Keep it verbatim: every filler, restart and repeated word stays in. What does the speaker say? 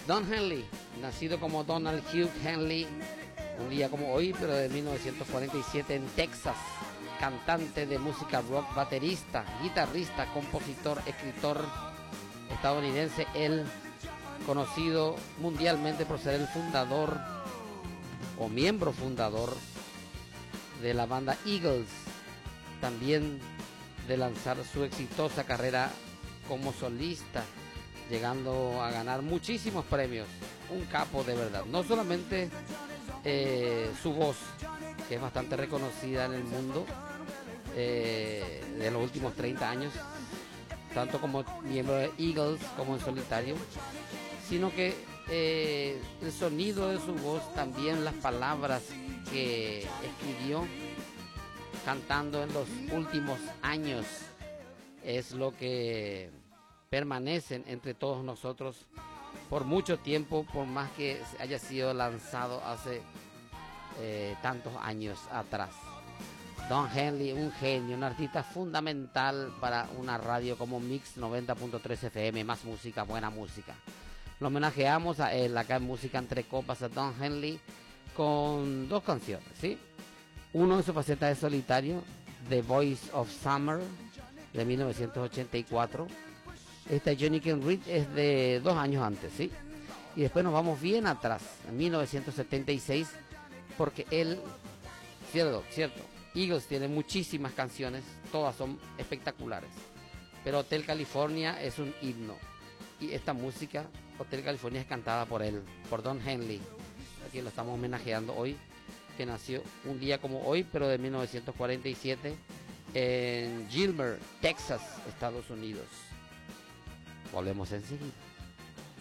Don Henley, nacido como Donald Hugh Henley, un día como hoy, pero de mil novecientos cuarenta y siete en Texas, cantante de música rock, baterista, guitarrista, compositor, escritor estadounidense, él conocido mundialmente por ser el fundador o miembro fundador de la banda Eagles, también de lanzar su exitosa carrera como solista, llegando a ganar muchísimos premios. Un capo de verdad, no solamente eh, su voz, que es bastante reconocida en el mundo eh, de los últimos treinta años, tanto como miembro de Eagles como en solitario, sino que eh, el sonido de su voz, también las palabras que escribió cantando en los últimos años, es lo que permanecen entre todos nosotros por mucho tiempo, por más que haya sido lanzado hace eh, tantos años atrás. Don Henley, un genio, un artista fundamental para una radio como Mix noventa punto tres F M, más música, buena música. Lo homenajeamos a él acá en Música Entre Copas, a Don Henley, con dos canciones, ¿sí? Uno en su faceta de solitario, The Voice of Summer, de mil novecientos ochenta y cuatro. Esta Johnny Can Read es de dos años antes, ¿sí? Y después nos vamos bien atrás, en mil novecientos setenta y seis, porque él, cierto, cierto, Eagles tiene muchísimas canciones, todas son espectaculares, pero Hotel California es un himno, y esta música, Hotel California, es cantada por él, por Don Henley, a quien lo estamos homenajeando hoy, que nació un día como hoy, pero de mil novecientos cuarenta y siete, en Gilmer, Texas, Estados Unidos. Volvemos enseguida.